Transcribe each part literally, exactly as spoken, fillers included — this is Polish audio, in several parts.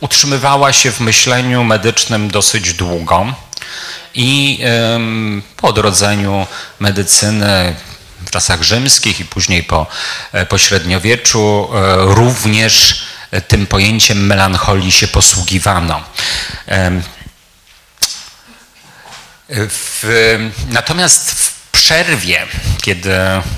utrzymywała się w myśleniu medycznym dosyć długo i po odrodzeniu medycyny w czasach rzymskich i później po, po średniowieczu również tym pojęciem melancholii się posługiwano. W, natomiast w przerwie, kiedy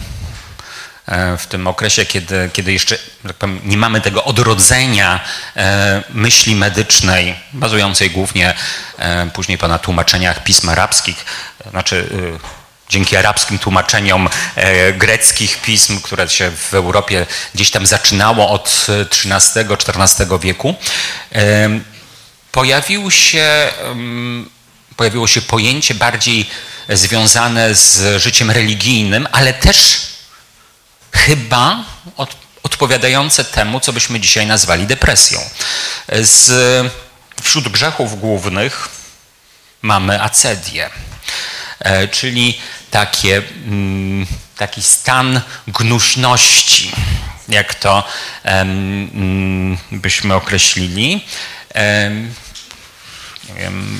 w tym okresie, kiedy, kiedy jeszcze tak powiem, nie mamy tego odrodzenia myśli medycznej, bazującej głównie później na tłumaczeniach pism arabskich, znaczy dzięki arabskim tłumaczeniom greckich pism, które się w Europie gdzieś tam zaczynało od trzynastego czternastego wieku, pojawił się, pojawiło się pojęcie bardziej związane z życiem religijnym, ale też chyba od, odpowiadające temu, co byśmy dzisiaj nazwali depresją. Z, wśród grzechów głównych mamy acedię, czyli takie, taki stan gnuśności, jak to um, byśmy określili. Um, nie wiem,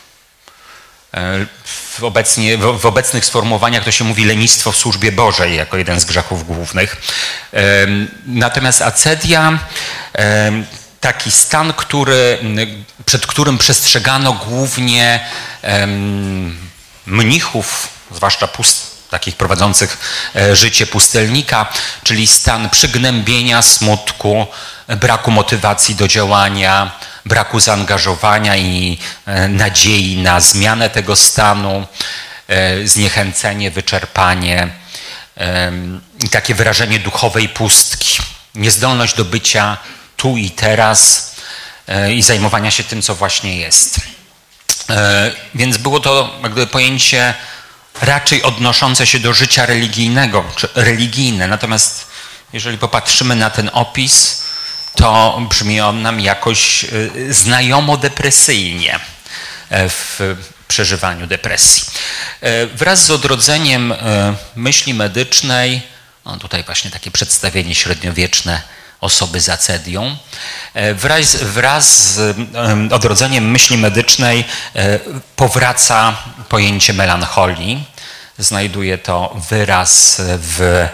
w, obecnie, w, w obecnych sformułowaniach to się mówi lenistwo w służbie Bożej jako jeden z grzechów głównych. Um, natomiast acedia, um, taki stan, który, przed którym przestrzegano głównie um, mnichów, zwłaszcza pust, takich prowadzących życie pustelnika, czyli stan przygnębienia, smutku, braku motywacji do działania, braku zaangażowania i nadziei na zmianę tego stanu, zniechęcenie, wyczerpanie i takie wyrażenie duchowej pustki, niezdolność do bycia tu i teraz i zajmowania się tym, co właśnie jest. Więc było to jakby pojęcie raczej odnoszące się do życia religijnego, czy religijne. Natomiast jeżeli popatrzymy na ten opis, to brzmi on nam jakoś znajomo depresyjnie w przeżywaniu depresji. Wraz z odrodzeniem myśli medycznej, no tutaj właśnie takie przedstawienie średniowieczne osoby z acedią, wraz, wraz z odrodzeniem myśli medycznej powraca pojęcie melancholii. Znajduje to wyraz w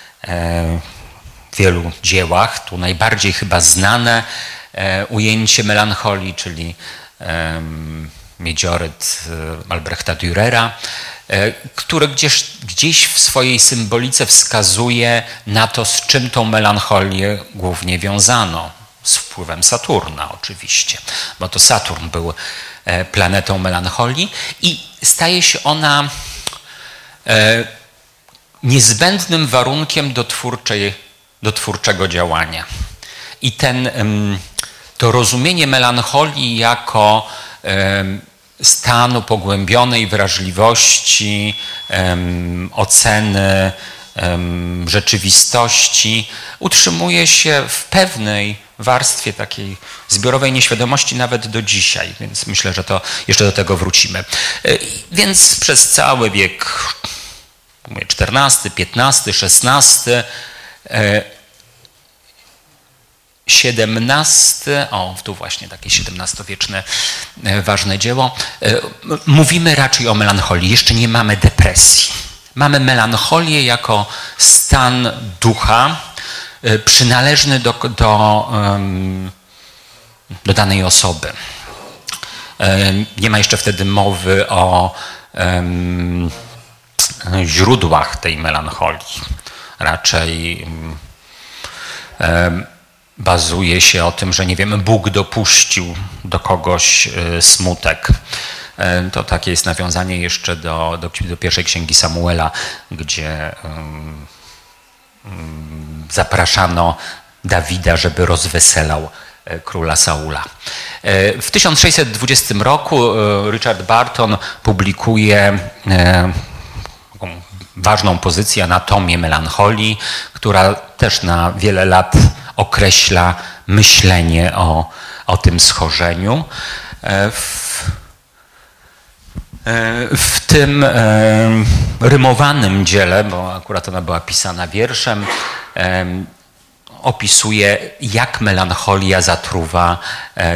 wielu dziełach. Tu najbardziej chyba znane ujęcie melancholii, czyli Miedzioryt Albrechta Dürera, który gdzieś, gdzieś w swojej symbolice wskazuje na to, z czym tą melancholię głównie wiązano. Z wpływem Saturna oczywiście, bo to Saturn był planetą melancholii i staje się ona niezbędnym warunkiem do, twórczej, do twórczego działania. I ten, to rozumienie melancholii jako stanu pogłębionej wrażliwości, oceny rzeczywistości utrzymuje się w pewnej warstwie takiej zbiorowej nieświadomości nawet do dzisiaj, więc myślę, że to jeszcze do tego wrócimy. Więc przez cały wiek czternasty, piętnasty, szesnasty, siedemnasty, o tu właśnie takie siedemnastowieczne ważne dzieło, mówimy raczej o melancholii, jeszcze nie mamy depresji. Mamy melancholię jako stan ducha przynależny do, do, do danej osoby. Nie ma jeszcze wtedy mowy o źródłach tej melancholii. Raczej bazuje się o tym, że nie wiem, Bóg dopuścił do kogoś smutek. To takie jest nawiązanie jeszcze do, do, do pierwszej księgi Samuela, gdzie um, um, zapraszano Dawida, żeby rozweselał króla Saula. W tysiąc sześćset dwudziestym roku Richard Barton publikuje taką ważną pozycję, anatomię melancholii, która też na wiele lat określa myślenie o, o tym schorzeniu. W, w tym rymowanym dziele, bo akurat ona była pisana wierszem, opisuje, jak melancholia zatruwa